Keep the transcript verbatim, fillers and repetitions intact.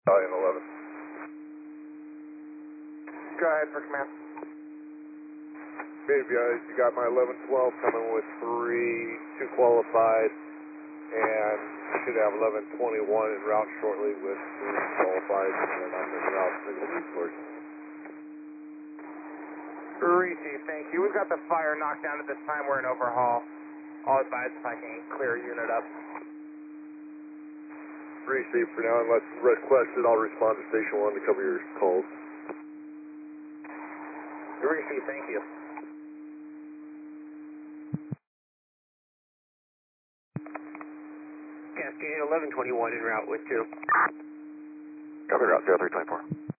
Battalion eleven. Go ahead for command. Maybe guys, you got my eleven twelve coming with three, two qualified, and should have eleven twenty-one en route shortly with three qualified, and then I'm en route to the resource. Receive, thank you. We've got the fire knocked down at this time. We're in overhaul. I'll advise if I can clear a unit up. Receive for now, unless requested, I'll respond to Station one to cover your calls. Receive, thank you. Cascade eleven twenty-one en route with two. Cover route zero three twenty-four.